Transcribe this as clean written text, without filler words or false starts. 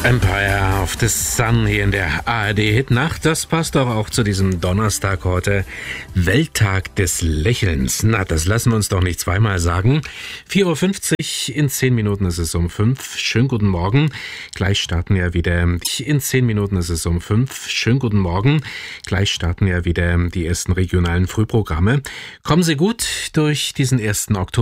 Empire of the Sun hier in der ARD-Hitnacht. Das passt doch auch zu diesem Donnerstag heute. Welttag des Lächelns. Na, das lassen wir uns doch nicht zweimal sagen. 4:50 Uhr, in 10 Minuten ist es um 5. Schönen guten Morgen. Gleich starten wir wieder. In 10 Minuten ist es um 5. Schönen guten Morgen. Gleich starten wir wieder die ersten regionalen Frühprogramme. Kommen Sie gut durch diesen 1. Oktober.